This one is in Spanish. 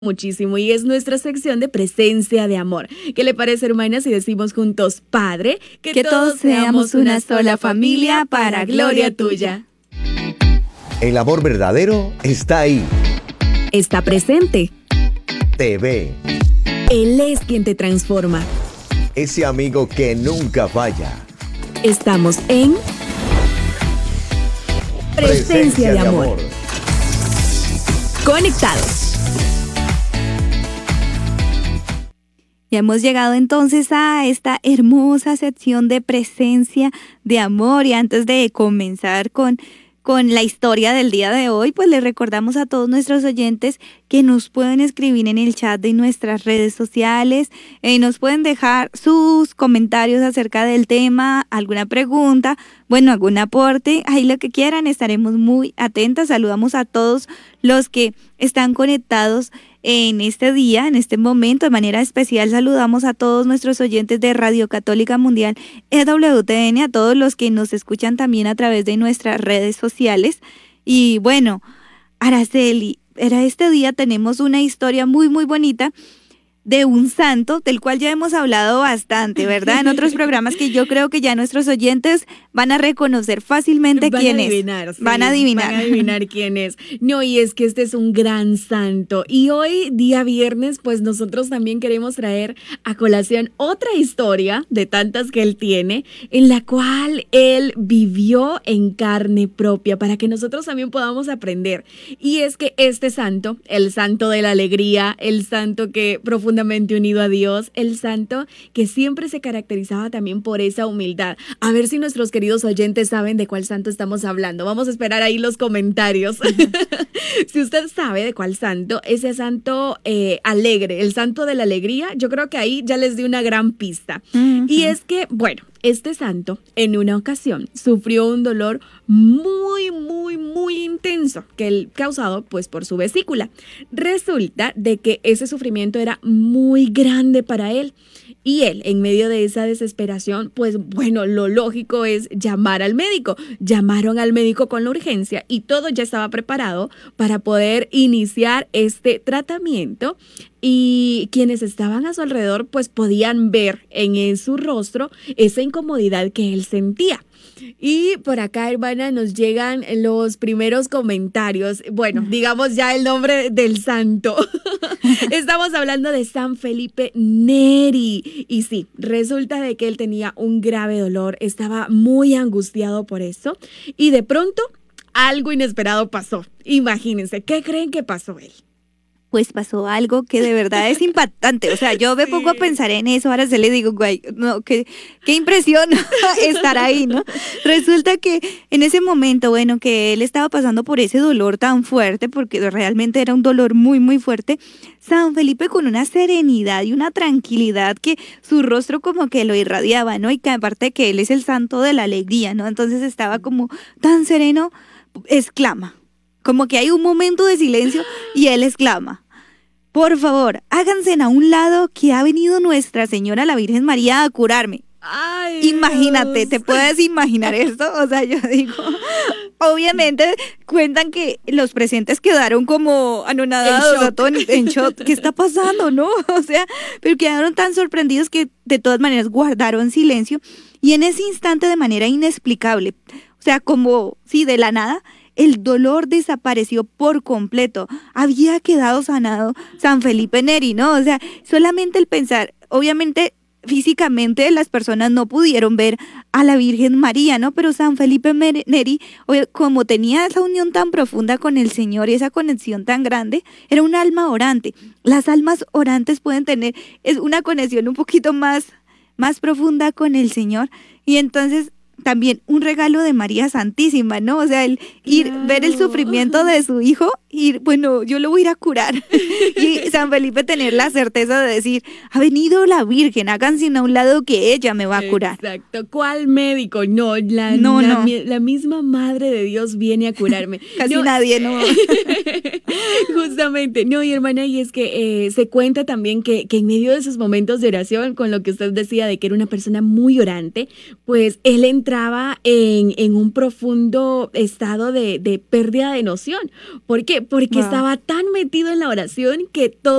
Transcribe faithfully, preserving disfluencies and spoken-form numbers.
muchísimo y es nuestra sección de presencia de amor. ¿Qué le parece, hermanas, si decimos juntos, Padre, que, que todos seamos una sola familia para gloria tuya? El amor verdadero está ahí. Está presente. Te ve. Él es quien te transforma. Ese amigo que nunca falla. Estamos en Presencia, Presencia de, amor. de amor. Conectados. Ya hemos llegado entonces a esta hermosa sección de presencia de amor y antes de comenzar con, con la historia del día de hoy, pues les recordamos a todos nuestros oyentes que nos pueden escribir en el chat de nuestras redes sociales, eh, nos pueden dejar sus comentarios acerca del tema, alguna pregunta, bueno, algún aporte, ahí lo que quieran, estaremos muy atentas. Saludamos a todos los que están conectados en este día, en este momento. De manera especial saludamos a todos nuestros oyentes de Radio Católica Mundial E W T N, a todos los que nos escuchan también a través de nuestras redes sociales. Y bueno, Araceli, era este día tenemos una historia muy muy bonita de un santo del cual ya hemos hablado bastante, ¿verdad? En otros programas que yo creo que ya nuestros oyentes van a reconocer fácilmente van quién a es. Adivinar, sí, van a adivinar. Van a adivinar quién es. No, y es que este es un gran santo. Y hoy, día viernes, pues nosotros también queremos traer a colación otra historia de tantas que él tiene, en la cual él vivió en carne propia, para que nosotros también podamos aprender. Y es que este santo, el santo de la alegría, el santo que profundamente profundamente unido a Dios, el santo que siempre se caracterizaba también por esa humildad. A ver si nuestros queridos oyentes saben de cuál santo estamos hablando. Vamos a esperar ahí los comentarios. Si usted sabe de cuál santo, ese santo eh, alegre, el santo de la alegría, yo creo que ahí ya les di una gran pista. Uh-huh. Y es que, bueno, este santo en una ocasión sufrió un dolor muy, muy, muy intenso que él causado pues por su vesícula. Resulta de que ese sufrimiento era muy grande para él y él, en medio de esa desesperación, pues bueno, lo lógico es llamar al médico. Llamaron al médico con la urgencia y todo ya estaba preparado para poder iniciar este tratamiento. Y quienes estaban a su alrededor pues podían ver en su rostro esa incomodidad que él sentía. Y por acá, hermana, nos llegan los primeros comentarios. Bueno, digamos ya el nombre del santo. Estamos hablando de San Felipe Neri. Y sí, resulta de que él tenía un grave dolor, estaba muy angustiado por eso. Y de pronto, algo inesperado pasó. Imagínense, ¿qué creen que pasó él? Pues pasó algo que de verdad es impactante. O sea, yo me sí. pongo a pensar en eso, ahora se le digo, güey, no, qué, qué impresión estar ahí, ¿no? Resulta que en ese momento, bueno, que él estaba pasando por ese dolor tan fuerte, porque realmente era un dolor muy, muy fuerte, San Felipe con una serenidad y una tranquilidad que su rostro como que lo irradiaba, ¿no? Y que aparte de que él es el santo de la alegría, ¿no? Entonces estaba como tan sereno, exclama. Como que hay un momento de silencio y él exclama: por favor, háganse a un lado que ha venido Nuestra Señora la Virgen María a curarme. Ay, imagínate, Dios. ¿Te puedes imaginar esto? O sea, yo digo, obviamente cuentan que los presentes quedaron como anonadados, o sea, todo en, en shock. ¿Qué está pasando, no? O sea, pero quedaron tan sorprendidos que de todas maneras guardaron silencio y en ese instante de manera inexplicable, o sea, como, sí, de la nada, el dolor desapareció por completo. Había quedado sanado San Felipe Neri, ¿no? O sea, solamente el pensar, obviamente físicamente las personas no pudieron ver a la Virgen María, ¿no? Pero San Felipe Neri, como tenía esa unión tan profunda con el Señor y esa conexión tan grande, era un alma orante. Las almas orantes pueden tener es una conexión un poquito más, más profunda con el Señor y entonces también un regalo de María Santísima, ¿no? O sea, el ir, claro. ver el sufrimiento de su hijo, ir, bueno, yo lo voy a ir a curar. Y San Felipe tener la certeza de decir, ha venido la Virgen, háganse a un lado que ella me va a curar. Exacto. ¿Cuál médico? No, la, no, la, no. la misma Madre de Dios viene a curarme. Casi no. nadie, ¿no? Justamente. No, y hermana, y es que eh, se cuenta también que, que en medio de esos momentos de oración, con lo que usted decía de que era una persona muy orante, pues él entró entraba en, en un profundo estado de, de pérdida de noción. ¿Por qué? Porque Wow. estaba tan metido en la oración que todo